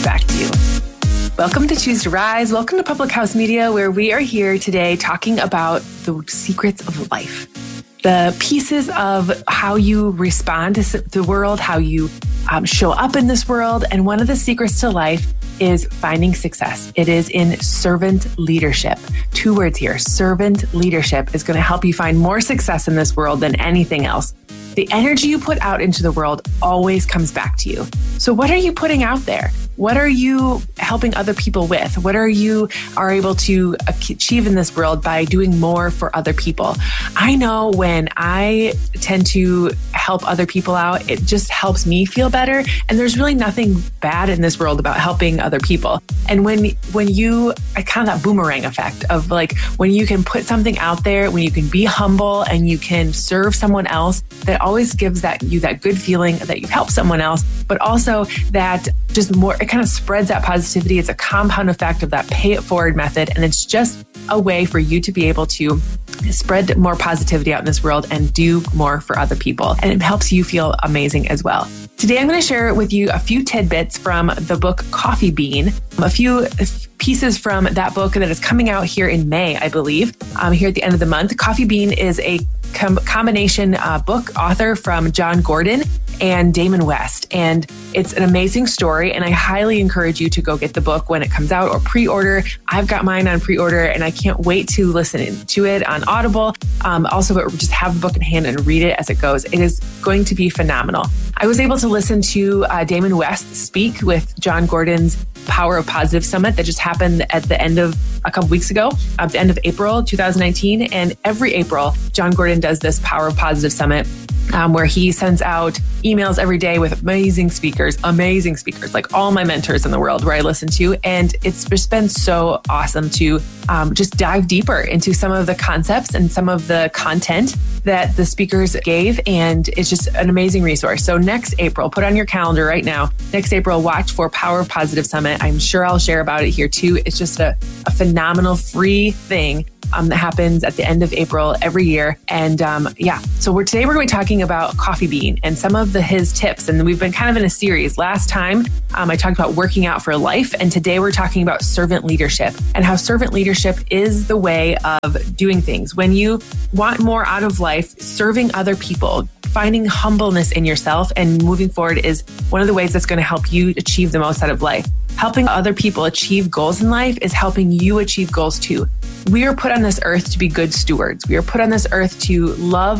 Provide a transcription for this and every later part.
back to you. Welcome to Choose to Rise. Welcome to Public House Media, where we are here today talking about the secrets of life, the pieces of how you respond to the world, how you show up in this world. And one of the secrets to life is finding success. It is in servant leadership. 2 words here. Servant leadership is going to help you find more success in this world than anything else. The energy you put out into the world always comes back to you. So what are you putting out there? What are you helping other people with? What are you able to achieve in this world by doing more for other people? I know when I tend to help other people out, it just helps me feel better. And there's really nothing bad in this world about helping other people. And when you, kind of that boomerang effect of like, when you can put something out there, when you can be humble and you can serve someone else, that always gives you that good feeling that you've helped someone else, but also that just more, it kind of spreads that positivity. It's a compound effect of that pay it forward method. And it's just a way for you to be able to spread more positivity out in this world and do more for other people. And it helps you feel amazing as well. Today, I'm going to share with you a few tidbits from the book Coffee Bean, a few pieces from that book that is coming out here in May, I believe, here at the end of the month. Coffee Bean is a combination book author from John Gordon and Damon West. And it's an amazing story. And I highly encourage you to go get the book when it comes out or pre-order. I've got mine on pre-order and I can't wait to listen to it on Audible. Also, just have the book in hand and read it as it goes. It is going to be phenomenal. I was able to listen to Damon West speak with John Gordon's Power of Positive Summit that just happened at the end of a couple weeks ago, at the end of April 2019. And every April, John Gordon does this Power of Positive Summit where he sends out emails every day with amazing speakers, like all my mentors in the world where I listen to. And it's just been so awesome to just dive deeper into some of the concepts and some of the content that the speakers gave. And it's just an amazing resource. So next April, put on your calendar right now, next April, watch for Power of Positive Summit. I'm sure I'll share about it here too. It's just a phenomenal free thing that happens at the end of April every year. And so today we're going to be talking about Coffee Bean and some of his tips. And we've been kind of in a series. Last time I talked about working out for life. And today we're talking about servant leadership and how servant leadership is the way of doing things. When you want more out of life, serving other people, finding humbleness in yourself and moving forward is one of the ways that's going to help you achieve the most out of life. Helping other people achieve goals in life is helping you achieve goals too. We are put on this earth to be good stewards. We are put on this earth to love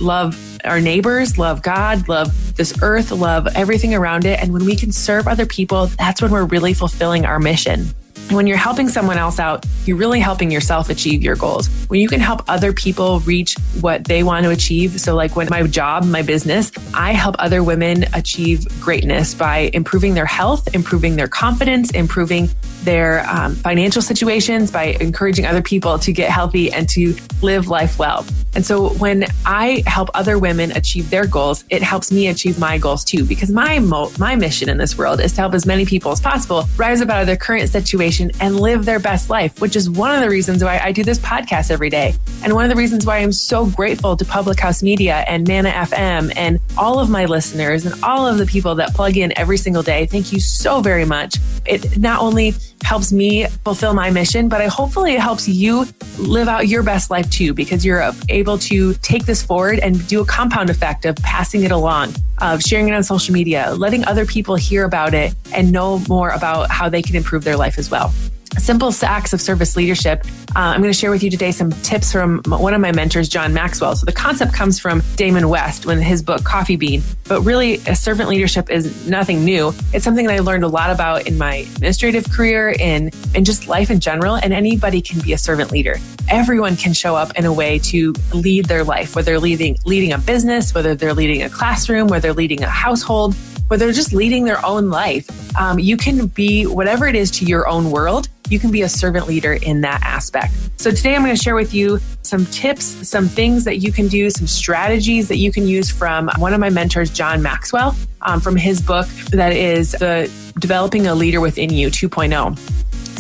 our neighbors, love God, love this earth, love everything around it. And when we can serve other people, that's when we're really fulfilling our mission. When you're helping someone else out, you're really helping yourself achieve your goals. When you can help other people reach what they want to achieve. So like when my job, my business, I help other women achieve greatness by improving their health, improving their confidence, improving their financial situations, by encouraging other people to get healthy and to live life well. And so when I help other women achieve their goals, it helps me achieve my goals too, because my mission in this world is to help as many people as possible rise up out of their current situation and live their best life, which is one of the reasons why I do this podcast every day. And one of the reasons why I'm so grateful to Public House Media and Mana FM and all of my listeners and all of the people that plug in every single day. Thank you so very much. It not only helps me fulfill my mission, but hopefully it helps you live out your best life too, because you're able to take this forward and do a compound effect of passing it along, of sharing it on social media, letting other people hear about it and know more about how they can improve their life as well. Simple acts of service leadership. I'm going to share with you today some tips from one of my mentors, John Maxwell. So the concept comes from Damon West in his book, Coffee Bean. But really, servant leadership is nothing new. It's something that I learned a lot about in my administrative career and just life in general. And anybody can be a servant leader. Everyone can show up in a way to lead their life, whether they're leading a business, whether they're leading a classroom, whether they're leading a household, whether they're just leading their own life. You can be whatever it is to your own world. You can be a servant leader in that aspect. So today I'm going to share with you some tips, some things that you can do, some strategies that you can use from one of my mentors, John Maxwell, from his book that is the Developing a Leader Within You 2.0.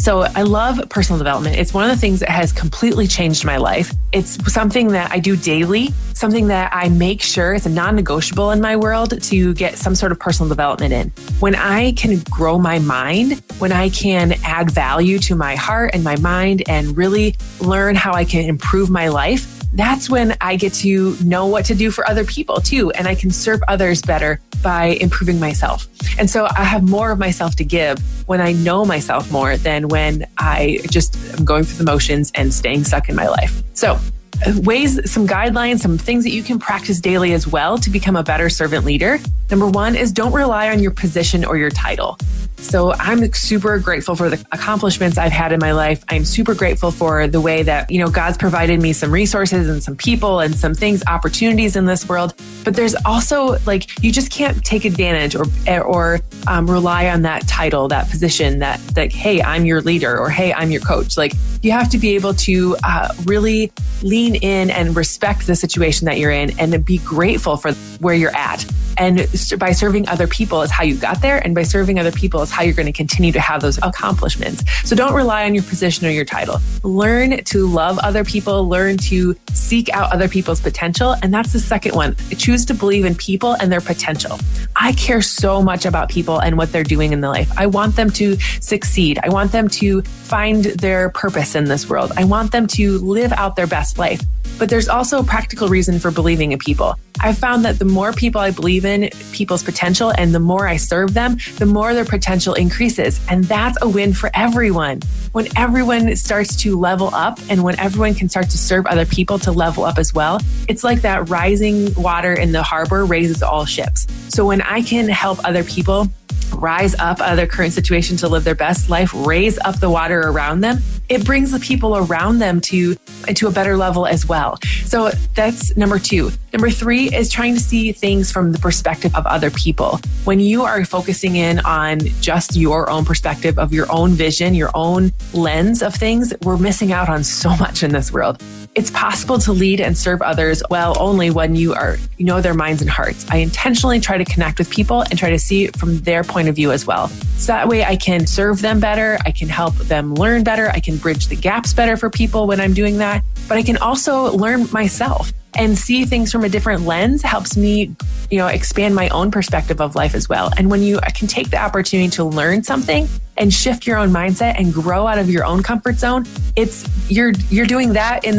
So I love personal development. It's one of the things that has completely changed my life. It's something that I do daily, something that I make sure is a non-negotiable in my world to get some sort of personal development in. When I can grow my mind, when I can add value to my heart and my mind and really learn how I can improve my life, that's when I get to know what to do for other people too. And I can serve others better by improving myself. And so I have more of myself to give when I know myself more than when I just am going through the motions and staying stuck in my life. So ways, some guidelines, some things that you can practice daily as well to become a better servant leader. Number one is don't rely on your position or your title. So I'm super grateful for the accomplishments I've had in my life. I'm super grateful for the way that, God's provided me some resources and some people and some things, opportunities in this world. But there's also you just can't take advantage or rely on that title, that position, that hey, I'm your leader, or hey, I'm your coach. You have to be able to really lean in and respect the situation that you're in and be grateful for where you're at. And by serving other people is how you got there. And by serving other people is how you're going to continue to have those accomplishments. So don't rely on your position or your title. Learn to love other people. Learn to seek out other people's potential. And that's the second one. Choose to believe in people and their potential. I care so much about people and what they're doing in their life. I want them to succeed. I want them to find their purpose in this world. I want them to live out their best life. But there's also a practical reason for believing in people. I've found that the more people I believe in people's potential and the more I serve them, the more their potential increases. And that's a win for everyone. When everyone starts to level up and when everyone can start to serve other people to level up as well, it's like that rising water in the harbor raises all ships. So when I can help other people rise up out of their current situation to live their best life, raise up the water around them, it brings the people around them to a better level as well. So that's number two. Number three is trying to see things from the perspective of other people. When you are focusing in on just your own perspective of your own vision, your own lens of things, we're missing out on so much in this world. It's possible to lead and serve others well only when you know their minds and hearts. I intentionally try to connect with people and try to see it from their point of view as well. So that way I can serve them better. I can help them learn better. I can bridge the gaps better for people when I'm doing that. But I can also learn myself and see things from a different lens helps me, expand my own perspective of life as well. And when you can take the opportunity to learn something and shift your own mindset and grow out of your own comfort zone, you're doing that in